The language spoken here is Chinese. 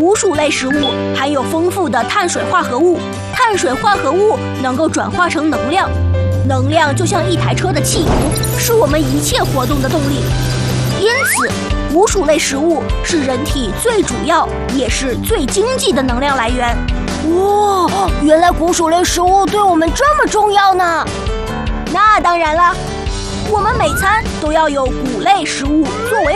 谷薯类食物含有丰富的碳水化合物，碳水化合物能够转化成能量，能量就像一台车的汽油，是我们一切活动的动力。因此，谷薯类食物是人体最主要也是最经济的能量来源。 哇，原来谷薯类食物对我们这么重要呢！ 那当然了，我们每餐都要有谷类食物作为